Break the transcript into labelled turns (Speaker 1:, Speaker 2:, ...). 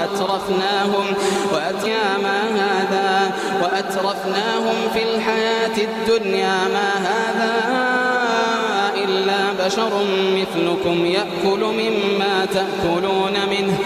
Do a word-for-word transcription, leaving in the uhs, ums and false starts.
Speaker 1: وأترفناهم وأتيا ما هذا وأترفناهم في الحياة الدنيا ما هذا إلا بشر مثلكم يأكل مما تأكلون منه